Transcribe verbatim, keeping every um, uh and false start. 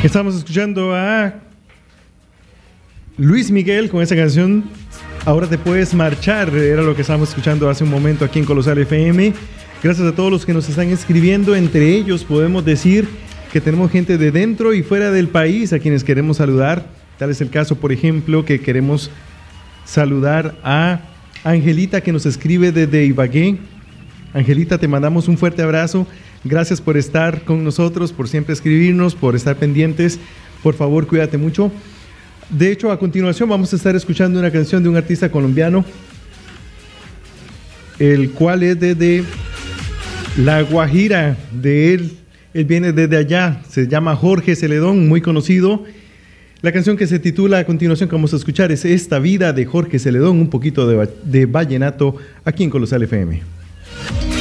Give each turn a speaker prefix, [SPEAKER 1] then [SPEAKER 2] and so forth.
[SPEAKER 1] Estamos escuchando a Luis Miguel con esa canción Ahora te puedes marchar. Era lo que estábamos escuchando hace un momento aquí en Colosal F M. Gracias a todos los que nos están escribiendo. Entre ellos podemos decir que tenemos gente de dentro y fuera del país a quienes queremos saludar. Tal es el caso, por ejemplo, que queremos saludar a Angelita, que nos escribe desde Ibagué. Angelita, te mandamos un fuerte abrazo. Gracias por estar con nosotros, por siempre escribirnos, por estar pendientes. Por favor, cuídate mucho. De hecho, a continuación vamos a estar escuchando una canción de un artista colombiano, el cual es desde La Guajira. De él, él viene desde allá. Se llama Jorge Celedón, muy conocido. La canción que se titula a continuación que vamos a escuchar es Esta Vida, de Jorge Celedón, un poquito de, de vallenato aquí en Colosal F M.